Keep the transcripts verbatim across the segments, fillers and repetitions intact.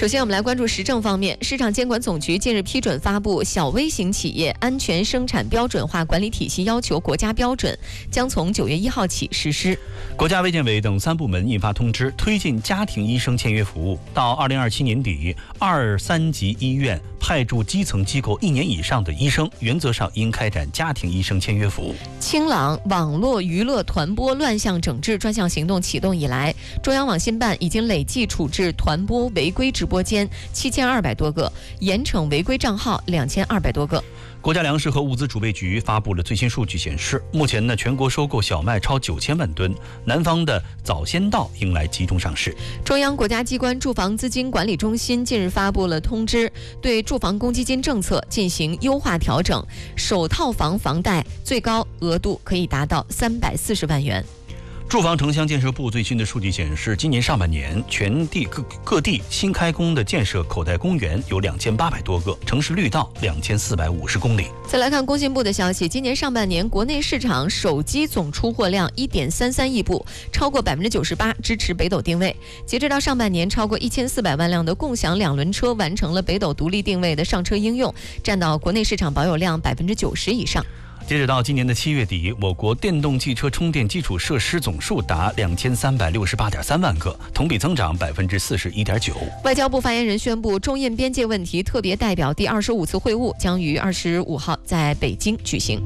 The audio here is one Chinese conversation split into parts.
首先，我们来关注时政方面。市场监管总局近日批准发布《小微型企业安全生产标准化管理体系要求》国家标准，将从九月一号起实施。 国家卫健委等三部门印发通知，推进家庭医生签约服务。到二零二七年底，二三级医院派驻基层机构一年以上的医生，原则上应开展家庭医生签约服务。 清朗网络娱乐团播乱象整治专项行动启动以来，中央网信办已经累计处置团播违规直播间七千二百多个，严惩违规账号两千二百多个。 国家粮食和物资储备局发布了最新数据显示，目前呢，全国收购小麦超九千万吨，南方的早先稻迎来集中上市。 中央国家机关住房资金管理中心近日发布了通知，对住房公积金政策进行优化调整，首套房房贷最高额度可以达到三百四十万元。 住房城乡建设部最新的数据显示，今年上半年全地各各地新开工的建设口袋公园有两千八百多个，城市绿道两千四百五十公里。 再来看工信部的消息，今年上半年国内市场手机总出货量一点三三亿部，超过百分之九十八支持北斗定位。截止到上半年，超过一千四百万辆的共享两轮车完成了北斗独立定位的上车应用，占到国内市场保有量百分之九十以上。 截止到今年的七月底，我国电动汽车充电基础设施总数达两千三百六十八点三万个，同比增长百分之四十一点九。 外交部发言人宣布，中印边界问题特别代表第二十五次会晤将于二十五号在北京举行。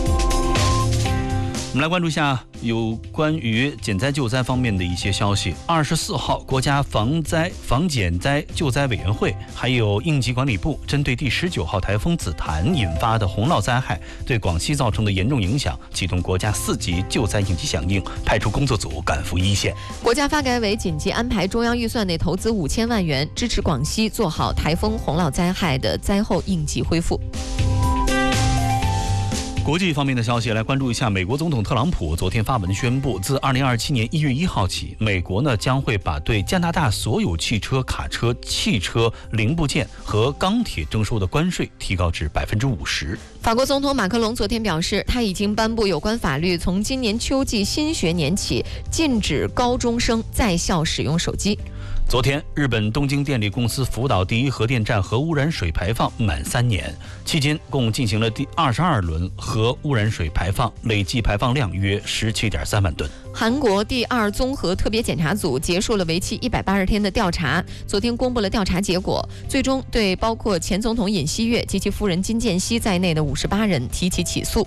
我们来关注一下有关于减灾救灾方面的一些消息。二十四号，国家防灾防减灾救灾委员会还有应急管理部针对第十九号台风紫檀引发的洪涝灾害对广西造成的严重影响，启动国家四级救灾应急响应，派出工作组赶赴一线。 国家发改委紧急安排中央预算内投资五千万元，支持广西做好台风洪涝灾害的灾后应急恢复。 国际方面的消息，来关注一下。美国总统特朗普昨天发文宣布，自二零二七年一月一号起，美国呢将会把对加拿大所有汽车、卡车、汽车零部件和钢铁征收的关税提高至百分之五十。 法国总统马克龙昨天表示，他已经颁布有关法律，从今年秋季新学年起，禁止高中生在校使用手机。 昨天，日本东京电力公司福岛第一核电站核污染水排放满三年，期间共进行了第二十二轮核污染水排放，累计排放量约十七点三万吨。 韩国第二综合特别检查组结束了为期一百八十天的调查，昨天公布了调查结果，最终对包括前总统尹锡悦及其夫人金建熙在内的五十八人提起起诉。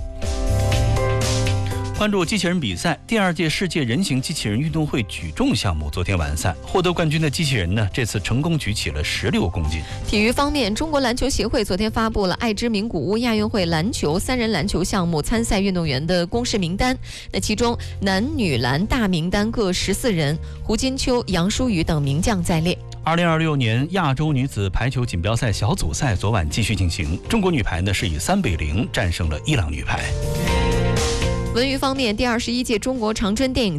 关注机器人比赛，第二届世界人形机器人运动会举重项目昨天完赛，获得冠军的机器人呢，这次成功举起了十六公斤。 体育方面，中国篮球协会昨天发布了爱之名古屋亚运会篮球三人篮球项目参赛运动员的公示名单，那其中男女篮大名单各十四人，胡金秋、杨舒雨等名将在列。 二零二六年亚洲女子排球锦标赛小组赛昨晚继续进行，中国女排呢是以三比零战胜了伊朗女排。 文娱方面，第二十一届中国长春电影